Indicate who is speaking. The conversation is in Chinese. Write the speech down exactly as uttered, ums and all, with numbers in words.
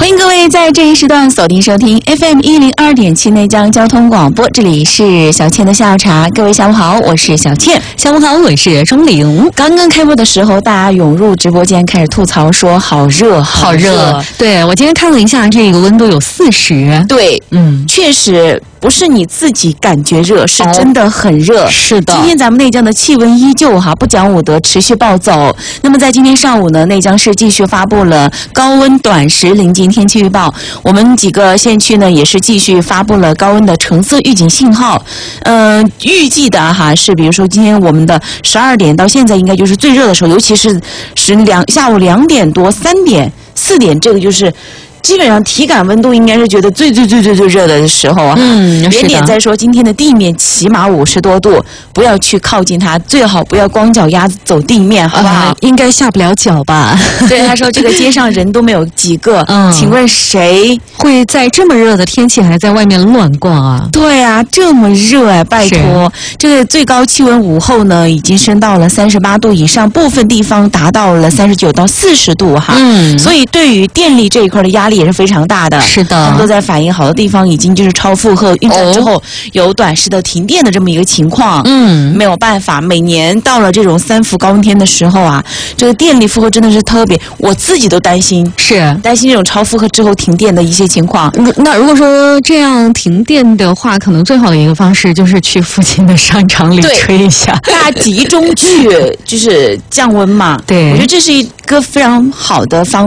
Speaker 1: 欢迎各位在这一时段锁定收听 F M 一零二点七内江交通广播，这里是小倩的下午茶。各位下午好，我是小倩。
Speaker 2: 下午好，我是钟玲。
Speaker 1: 刚刚开播的时候，大家涌入直播间开始吐槽说好热，
Speaker 2: 好热。对，我今天看了一下，这个温度有四十。
Speaker 1: 对，
Speaker 2: 嗯，
Speaker 1: 确实。不是你自己感觉热，是真的很热。
Speaker 2: 哦、是的，
Speaker 1: 今天咱们内江的气温依旧哈不讲武德，持续暴走。那么在今天上午呢，内江市继续发布了高温短时临近天气预报。我们几个县区呢也是继续发布了高温的橙色预警信号。嗯、呃，预计的哈是，比如说今天我们的十二点到现在应该就是最热的时候，尤其是是两下午两点多、三点、四点，这个就是。基本上体感温度应该是觉得最最最最最热的时候啊！
Speaker 2: 嗯，
Speaker 1: 连点在说今天的地面起码五十多度，不要去靠近它，最好不要光脚丫子走地面，好不好？
Speaker 2: 呃、应该下不了脚吧？
Speaker 1: 对，他说这个街上人都没有几个，嗯，请问谁
Speaker 2: 会在这么热的天气还在外面乱逛啊？
Speaker 1: 对啊，这么热哎，拜托，这个最高气温午后呢已经升到了三十八度以上，部分地方达到了三十九到四十度哈。嗯，所以对于电力这一块的压力也是非常大的，
Speaker 2: 是的，
Speaker 1: 他们都在反映好多地方已经就是超负荷运转之后、哦、有短时的停电的这么一个情况。嗯，没有办法，每年到了这种三伏高温天的时候啊，这个电力负荷真的是特别，我自己都担心，
Speaker 2: 是
Speaker 1: 担心这种超负荷之后停电的一些情况。
Speaker 2: 那如果说这样停电的话，可能最好的一个方式就是去附近的商场里吹一下，
Speaker 1: 大家集中去就是降温嘛。
Speaker 2: 对，
Speaker 1: 我觉得这是一个非常好的方